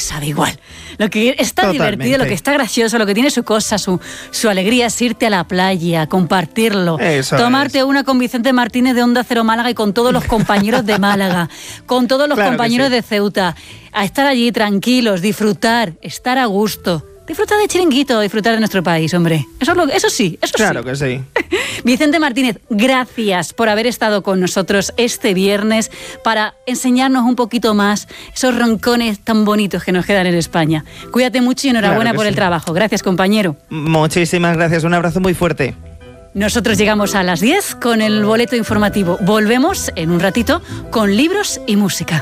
sabe igual. Lo que está Totalmente. divertido, lo que está gracioso, lo que tiene su cosa, su alegría es irte a la playa, compartirlo, Eso tomarte una con Vicente Martínez de Onda Cero Málaga y con todos los compañeros de Málaga, con todos los Claro que compañeros sí. de Ceuta, a estar allí tranquilos, disfrutar, estar a gusto. Disfrutar de Chiringuito, disfrutar de nuestro país, hombre. Eso sí. Claro que sí. Vicente Martínez, gracias por haber estado con nosotros este viernes para enseñarnos un poquito más esos rincones tan bonitos que nos quedan en España. Cuídate mucho y enhorabuena Claro que por el sí. trabajo. Gracias, compañero. Muchísimas gracias, un abrazo muy fuerte. Nosotros llegamos a las 10 con el boleto informativo. Volvemos en un ratito con libros y música.